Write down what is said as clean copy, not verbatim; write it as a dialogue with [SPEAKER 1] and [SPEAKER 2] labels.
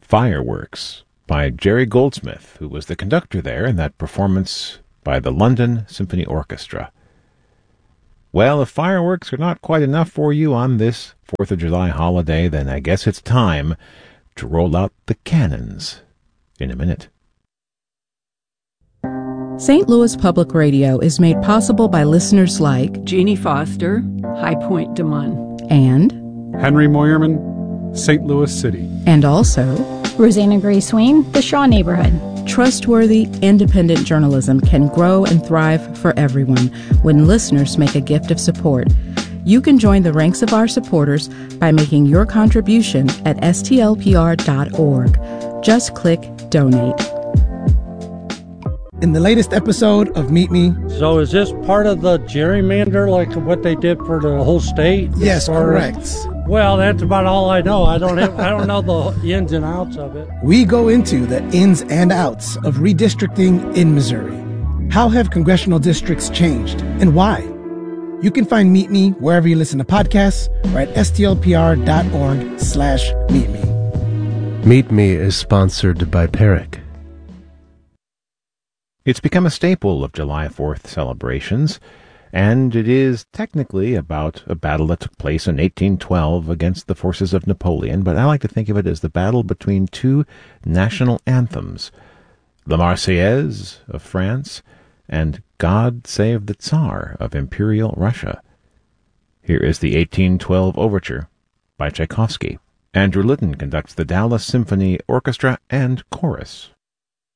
[SPEAKER 1] Fireworks by Jerry Goldsmith, who was the conductor there in that performance by the London Symphony Orchestra. Well, if fireworks are not quite enough for you on this 4th of July holiday, then I guess it's time to roll out the cannons in a minute.
[SPEAKER 2] St. Louis Public Radio is made possible by listeners like
[SPEAKER 3] Jeannie Foster, High Point Des Moines,
[SPEAKER 2] and
[SPEAKER 4] Henry Moyerman, St. Louis City,
[SPEAKER 2] and also
[SPEAKER 5] Rosanna Gray Swain, the Shaw Neighborhood.
[SPEAKER 2] Trustworthy, independent journalism can grow and thrive for everyone when listeners make a gift of support. You can join the ranks of our supporters by making your contribution at stlpr.org. Just click Donate.
[SPEAKER 6] In the latest episode of Meet Me.
[SPEAKER 7] So is this part of the gerrymander, like what they did for the whole state?
[SPEAKER 6] Yes, correct.
[SPEAKER 7] Well, that's about all I know. I don't know the ins and outs of it.
[SPEAKER 6] We go into the ins and outs of redistricting in Missouri. How have congressional districts changed and why? You can find Meet Me wherever you listen to podcasts or at stlpr.org/meetme.
[SPEAKER 8] Meet Me is sponsored by Peric.
[SPEAKER 1] It's become a staple of July 4th celebrations, and it is technically about a battle that took place in 1812 against the forces of Napoleon, but I like to think of it as the battle between two national anthems, the Marseillaise of France and God Save the Tsar of Imperial Russia. Here is the 1812 Overture by Tchaikovsky. Andrew Litton conducts the Dallas Symphony Orchestra and Chorus.